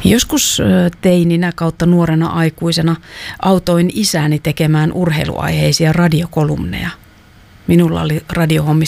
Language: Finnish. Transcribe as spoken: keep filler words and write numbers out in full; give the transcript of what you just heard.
Joskus teininä kautta nuorena aikuisena autoin isäni tekemään urheiluaiheisia radiokolumneja. Minulla oli radiohommista